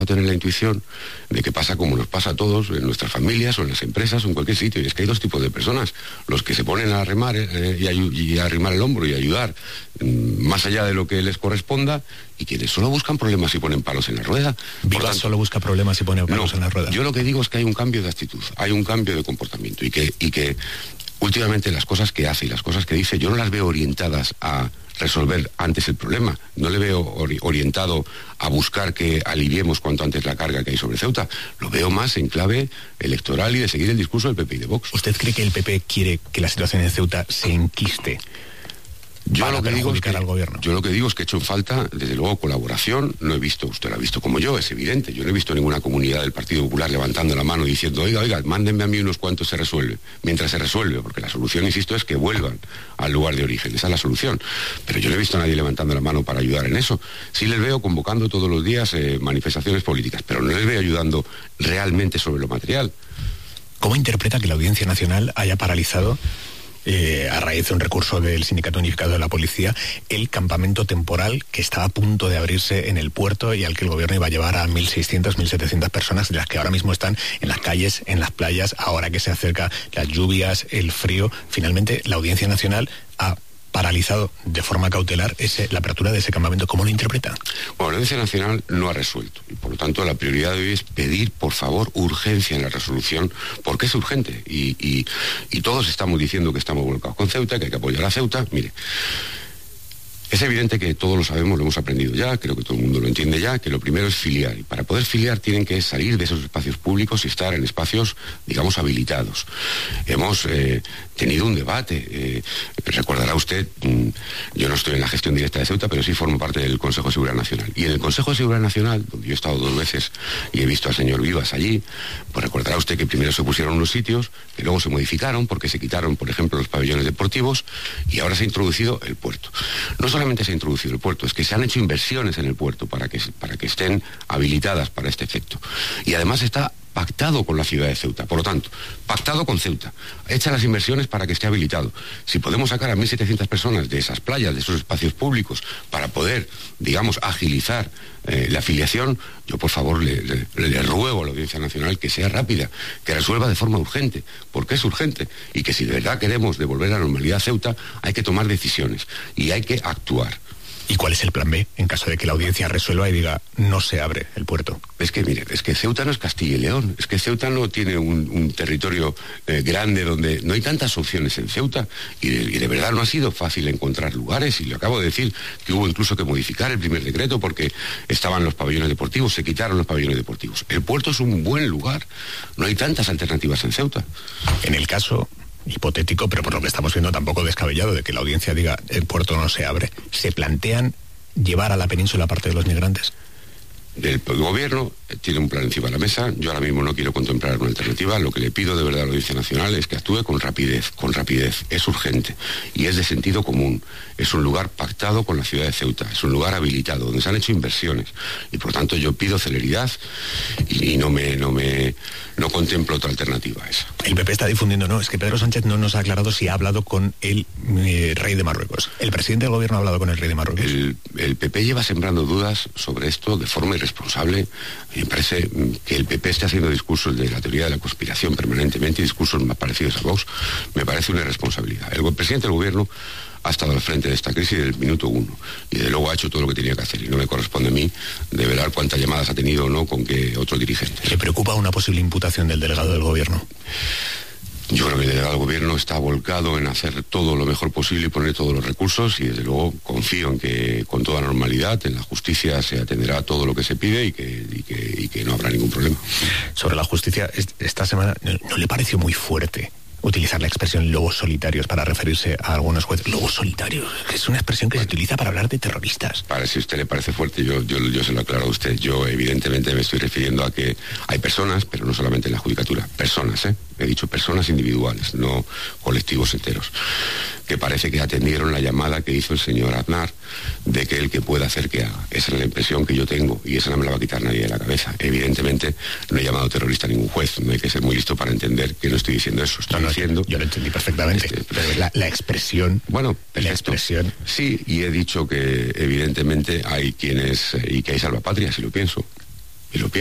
a tener la intuición de que pasa como nos pasa a todos en nuestras familias o en las empresas o en cualquier sitio, y es que hay dos tipos de personas: los que se ponen a remar y a arrimar el hombro y ayudar más allá de lo que les corresponda, y quienes solo buscan problemas y ponen palos en la rueda. Vivas solo busca problemas y pone palos en la rueda. Yo lo que digo es que hay un cambio de actitud, hay un cambio de comportamiento, y que últimamente las cosas que hace y las cosas que dice yo no las veo orientadas a resolver antes el problema, no le veo orientado a buscar que aliviemos cuanto antes la carga que hay sobre Ceuta, lo veo más en clave electoral y de seguir el discurso del PP y de Vox. ¿Usted cree que el PP quiere que la situación en Ceuta se enquiste? Yo lo que digo es que he hecho en falta, desde luego, colaboración. No he visto, usted lo ha visto como yo, es evidente, yo no he visto ninguna comunidad del Partido Popular levantando la mano y diciendo, oiga, mándenme a mí unos cuantos, se resuelve. Mientras se resuelve, porque la solución, insisto, es que vuelvan al lugar de origen, esa es la solución. Pero yo no he visto a nadie levantando la mano para ayudar en eso. Sí les veo convocando todos los días manifestaciones políticas, pero no les veo ayudando realmente sobre lo material. ¿Cómo interpreta que la Audiencia Nacional haya paralizado, a raíz de un recurso del Sindicato Unificado de la Policía, el campamento temporal que estaba a punto de abrirse en el puerto y al que el gobierno iba a llevar a 1.600, 1.700 personas, de las que ahora mismo están en las calles, en las playas, ahora que se acerca las lluvias, el frío? Finalmente, la Audiencia Nacional ha paralizado de forma cautelar la apertura de ese campamento. ¿Cómo lo interpreta? Bueno, la Audiencia Nacional no ha resuelto, y por lo tanto la prioridad de hoy es pedir, por favor, urgencia en la resolución, porque es urgente, y todos estamos diciendo que estamos volcados con Ceuta, que hay que apoyar a Ceuta. Mire, es evidente que todos lo sabemos, lo hemos aprendido ya, creo que todo el mundo lo entiende ya, que lo primero es filiar, y para poder filiar tienen que salir de esos espacios públicos y estar en espacios, digamos, habilitados. Hemos tenido un debate, recordará usted, yo no estoy en la gestión directa de Ceuta, pero sí formo parte del Consejo de Seguridad Nacional. Y en el Consejo de Seguridad Nacional, donde yo he estado 2 veces y he visto al señor Vivas allí, pues recordará usted que primero se pusieron unos sitios, que luego se modificaron, porque se quitaron, por ejemplo, los pabellones deportivos, y ahora se ha introducido el puerto. No solamente se ha introducido el puerto, es que se han hecho inversiones en el puerto para que estén habilitadas para este efecto. Y además está pactado con la ciudad de Ceuta, por lo tanto, pactado con Ceuta, hechas las inversiones para que esté habilitado. Si podemos sacar a 1.700 personas de esas playas, de esos espacios públicos, para poder, digamos, agilizar la afiliación, yo por favor le ruego a la Audiencia Nacional que sea rápida, que resuelva de forma urgente, porque es urgente, y que si de verdad queremos devolver la normalidad a Ceuta, hay que tomar decisiones y hay que actuar. ¿Y cuál es el plan B en caso de que la audiencia resuelva y diga no se abre el puerto? Es que, mire, es que Ceuta no es Castilla y León, es que Ceuta no tiene un territorio grande donde no hay tantas opciones en Ceuta, y de verdad no ha sido fácil encontrar lugares, y le acabo de decir que hubo incluso que modificar el primer decreto porque estaban los pabellones deportivos, se quitaron los pabellones deportivos. El puerto es un buen lugar, no hay tantas alternativas en Ceuta. En el caso hipotético, pero por lo que estamos viendo tampoco descabellado, de que la audiencia diga el puerto no se abre, ¿se plantean llevar a la península parte de los migrantes? El gobierno tiene un plan encima de la mesa. Yo ahora mismo no quiero contemplar una alternativa. Lo que le pido de verdad a la Audiencia Nacional es que actúe con rapidez, es urgente y es de sentido común. Es un lugar pactado con la ciudad de Ceuta, es un lugar habilitado donde se han hecho inversiones, y por tanto yo pido celeridad y no contemplo otra alternativa a esa. El PP está difundiendo, es que Pedro Sánchez no nos ha aclarado si ha hablado con el rey de Marruecos. ¿El presidente del gobierno ha hablado con el rey de Marruecos? El PP lleva sembrando dudas sobre esto de forma irresponsable. Me parece que el PP esté haciendo discursos de la teoría de la conspiración permanentemente, discursos más parecidos a Vox. Me parece una irresponsabilidad. El presidente del gobierno ha estado al frente de esta crisis desde el minuto 1 y desde luego ha hecho todo lo que tenía que hacer, y no me corresponde a mí develar cuántas llamadas ha tenido o no con que otros dirigentes. ¿Le preocupa una posible imputación del delegado del gobierno? Yo creo que el delegado del gobierno está volcado en hacer todo lo mejor posible y poner todos los recursos, y desde luego confío en que con toda normalidad en la justicia se atenderá a todo lo que se pide y que no habrá ningún problema. Sobre la justicia, esta semana, ¿no le pareció muy fuerte utilizar la expresión lobos solitarios para referirse a algunos jueces? Lobos solitarios, que es una expresión que se utiliza para hablar de terroristas. Si a usted le parece fuerte, yo se lo aclaro a usted. Yo evidentemente me estoy refiriendo a que hay personas, pero no solamente en la judicatura, personas, he dicho personas individuales, no colectivos enteros, que parece que atendieron la llamada que hizo el señor Aznar de que el que pueda hacer que haga. Esa es la impresión que yo tengo, y esa no me la va a quitar nadie de la cabeza. Evidentemente no he llamado terrorista a ningún juez, no hay que ser muy listo para entender que no estoy diciendo eso. Estoy diciendo... Yo lo entendí perfectamente, pero la expresión... Bueno, perfecto. La expresión... Sí, y he dicho que evidentemente hay quienes... y que hay salvapatrias, si lo pienso. y lo pierde.